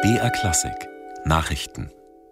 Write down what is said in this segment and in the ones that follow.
BR Klassik Nachrichten.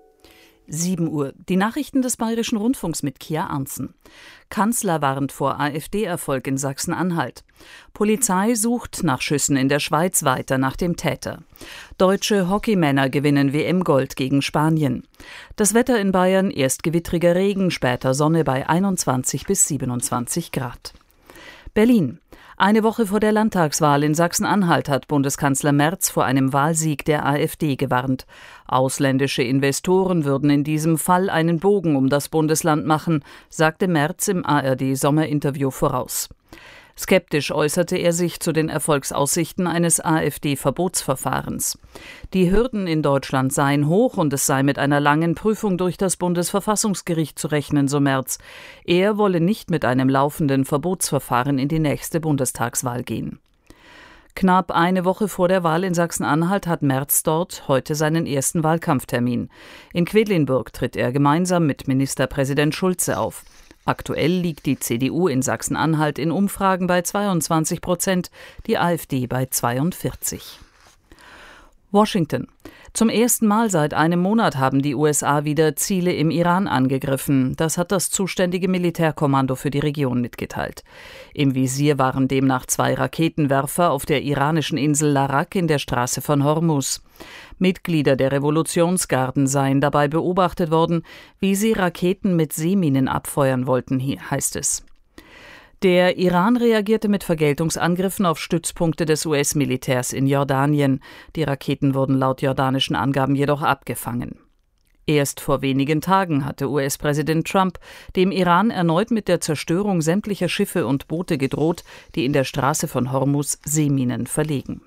7 Uhr. Die Nachrichten des Bayerischen Rundfunks mit Kia Arntzen. Kanzler warnt vor AfD-Erfolg in Sachsen-Anhalt. Polizei sucht nach Schüssen in der Schweiz weiter nach dem Täter. Deutsche Hockeymänner gewinnen WM-Gold gegen Spanien. Das Wetter in Bayern: erst gewittriger Regen, später Sonne bei 21 bis 27 Grad. Berlin. Eine Woche vor der Landtagswahl in Sachsen-Anhalt hat Bundeskanzler Merz vor einem Wahlsieg der AfD gewarnt. Ausländische Investoren würden in diesem Fall einen Bogen um das Bundesland machen, sagte Merz im ARD-Sommerinterview voraus. Skeptisch äußerte er sich zu den Erfolgsaussichten eines AfD-Verbotsverfahrens. Die Hürden in Deutschland seien hoch und es sei mit einer langen Prüfung durch das Bundesverfassungsgericht zu rechnen, so Merz. Er wolle nicht mit einem laufenden Verbotsverfahren in die nächste Bundestagswahl gehen. Knapp eine Woche vor der Wahl in Sachsen-Anhalt hat Merz dort heute seinen ersten Wahlkampftermin. In Quedlinburg tritt er gemeinsam mit Ministerpräsident Schulze auf. Aktuell liegt die CDU in Sachsen-Anhalt in Umfragen bei 22%, die AfD bei 42%. Washington. Zum ersten Mal seit einem Monat haben die USA wieder Ziele im Iran angegriffen. Das hat das zuständige Militärkommando für die Region mitgeteilt. Im Visier waren demnach 2 Raketenwerfer auf der iranischen Insel Larak in der Straße von Hormuz. Mitglieder der Revolutionsgarden seien dabei beobachtet worden, wie sie Raketen mit Seeminen abfeuern wollten, heißt es. Der Iran reagierte mit Vergeltungsangriffen auf Stützpunkte des US-Militärs in Jordanien. Die Raketen wurden laut jordanischen Angaben jedoch abgefangen. Erst vor wenigen Tagen hatte US-Präsident Trump dem Iran erneut mit der Zerstörung sämtlicher Schiffe und Boote gedroht, die in der Straße von Hormuz Seeminen verlegen.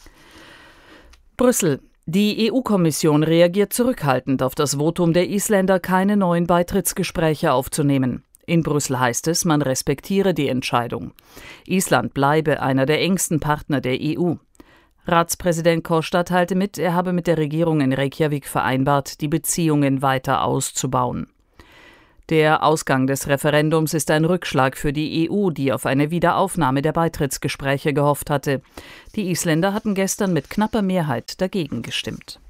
Brüssel. Die EU-Kommission reagiert zurückhaltend auf das Votum der Isländer, keine neuen Beitrittsgespräche aufzunehmen. In Brüssel heißt es, man respektiere die Entscheidung. Island bleibe einer der engsten Partner der EU. Ratspräsident Costa teilte mit, er habe mit der Regierung in Reykjavik vereinbart, die Beziehungen weiter auszubauen. Der Ausgang des Referendums ist ein Rückschlag für die EU, die auf eine Wiederaufnahme der Beitrittsgespräche gehofft hatte. Die Isländer hatten gestern mit knapper Mehrheit dagegen gestimmt.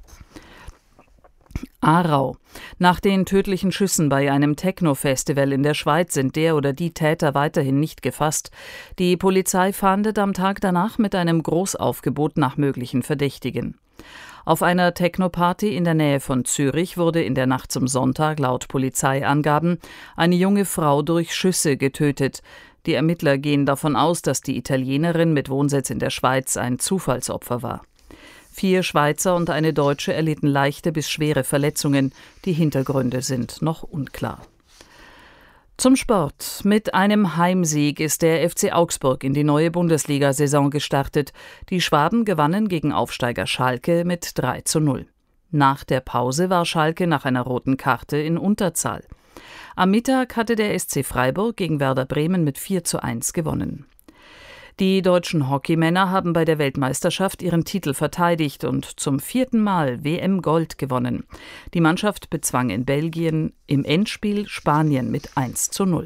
Aarau. Nach den tödlichen Schüssen bei einem Techno-Festival in der Schweiz sind der oder die Täter weiterhin nicht gefasst. Die Polizei fahndet am Tag danach mit einem Großaufgebot nach möglichen Verdächtigen. Auf einer Techno-Party in der Nähe von Zürich wurde in der Nacht zum Sonntag laut Polizeiangaben eine junge Frau durch Schüsse getötet. Die Ermittler gehen davon aus, dass die Italienerin mit Wohnsitz in der Schweiz ein Zufallsopfer war. 4 Schweizer und eine Deutsche erlitten leichte bis schwere Verletzungen. Die Hintergründe sind noch unklar. Zum Sport. Mit einem Heimsieg ist der FC Augsburg in die neue Bundesliga-Saison gestartet. Die Schwaben gewannen gegen Aufsteiger Schalke mit 3:0. Nach der Pause war Schalke nach einer roten Karte in Unterzahl. Am Mittag hatte der SC Freiburg gegen Werder Bremen mit 4:1 gewonnen. Die deutschen Hockeymänner haben bei der Weltmeisterschaft ihren Titel verteidigt und zum 4. Mal WM-Gold gewonnen. Die Mannschaft bezwang in Belgien im Endspiel Spanien mit 1:0.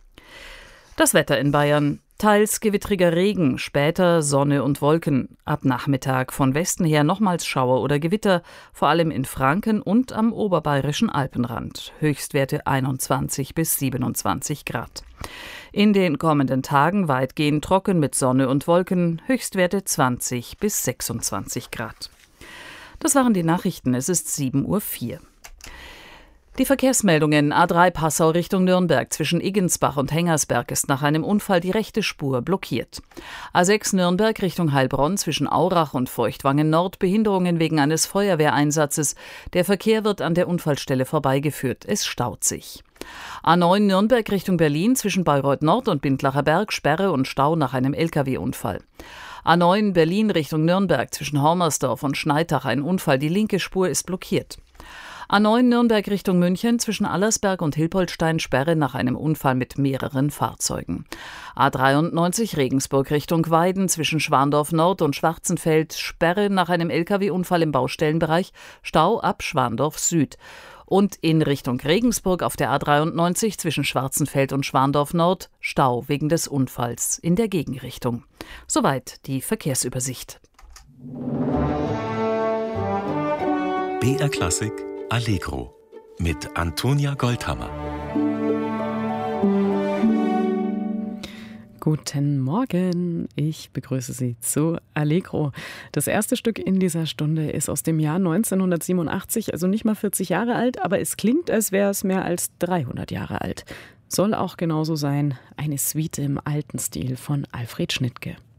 Das Wetter in Bayern. Teils gewittriger Regen, später Sonne und Wolken. Ab Nachmittag von Westen her nochmals Schauer oder Gewitter, vor allem in Franken und am oberbayerischen Alpenrand. Höchstwerte 21 bis 27 Grad. In den kommenden Tagen weitgehend trocken mit Sonne und Wolken, Höchstwerte 20 bis 26 Grad. Das waren die Nachrichten, es ist 7:04 Uhr. Die Verkehrsmeldungen: A3 Passau Richtung Nürnberg zwischen Iggensbach und Hengersberg ist nach einem Unfall die rechte Spur blockiert. A6 Nürnberg Richtung Heilbronn zwischen Aurach und Feuchtwangen Nord Behinderungen wegen eines Feuerwehreinsatzes. Der Verkehr wird an der Unfallstelle vorbeigeführt. Es staut sich. A9 Nürnberg Richtung Berlin zwischen Bayreuth Nord und Bindlacher Berg Sperre und Stau nach einem Lkw-Unfall. A9 Berlin Richtung Nürnberg zwischen Hormersdorf und Schneitach ein Unfall. Die linke Spur ist blockiert. A9 Nürnberg Richtung München zwischen Allersberg und Hilpoltstein Sperre nach einem Unfall mit mehreren Fahrzeugen. A93 Regensburg Richtung Weiden zwischen Schwandorf Nord und Schwarzenfeld Sperre nach einem Lkw-Unfall im Baustellenbereich, Stau ab Schwandorf Süd. Und in Richtung Regensburg auf der A93 zwischen Schwarzenfeld und Schwandorf Nord Stau wegen des Unfalls in der Gegenrichtung. Soweit die Verkehrsübersicht. BR Klassik Allegro mit Antonia Goldhammer. Guten Morgen, ich begrüße Sie zu Allegro. Das erste Stück in dieser Stunde ist aus dem Jahr 1987, also nicht mal 40 Jahre alt, aber es klingt, als wäre es mehr als 300 Jahre alt. Soll auch genauso sein, eine Suite im alten Stil von Alfred Schnittke.